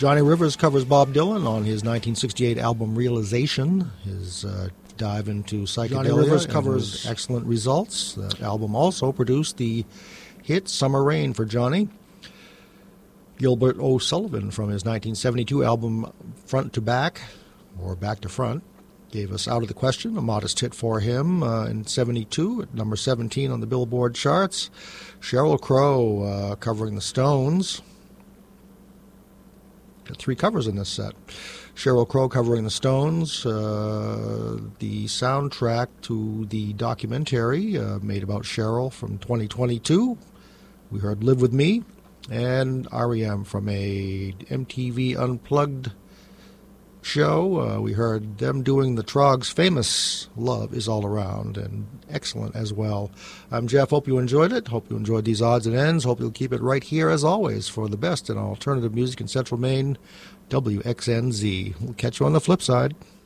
Johnny Rivers covers Bob Dylan on his 1968 album Realization, his dive into psychedelia. Johnny Rivers covers excellent results. That album also produced the hit Summer Rain for Johnny. Gilbert O'Sullivan from his 1972 album Front to Back, or Back to Front, gave us Out of the Question, a modest hit for him in 72, at number 17 on the Billboard charts. Sheryl Crow covering the Stones. Got 3 covers in this set. Sheryl Crow covering the Stones, the soundtrack to the documentary made about Sheryl from 2022. We heard Live With Me, and R.E.M. from a MTV Unplugged show. We heard them doing the Troggs' famous Love Is All Around, and excellent as well. I'm Jeff. Hope you enjoyed it. Hope you enjoyed these odds and ends. Hope you'll keep it right here, as always, for the best in alternative music in Central Maine, WXNZ. We'll catch you on the flip side.